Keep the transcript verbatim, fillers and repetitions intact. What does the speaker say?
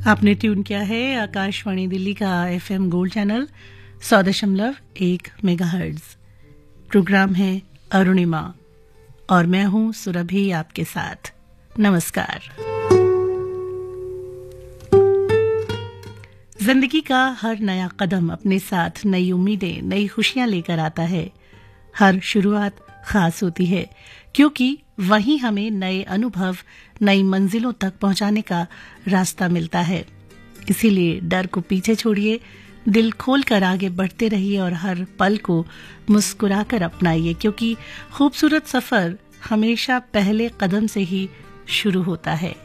आपने ट्यून किया है आकाशवाणी दिल्ली का एफएम गोल्ड चैनल सौ दशमलव एक मेगाहर्ट्ज। प्रोग्राम है अरुणिमा और मैं हूं सुरभि आपके साथ। नमस्कार। जिंदगी का हर नया कदम अपने साथ नई उम्मीदें, नई खुशियां लेकर आता है। हर शुरुआत खास होती है क्योंकि वहीं हमें नए अनुभव, नई मंजिलों तक पहुंचाने का रास्ता मिलता है। इसीलिए डर को पीछे छोड़िए, दिल खोलकर आगे बढ़ते रहिए और हर पल को मुस्कुराकर अपनाइए, क्योंकि खूबसूरत सफर हमेशा पहले कदम से ही शुरू होता है।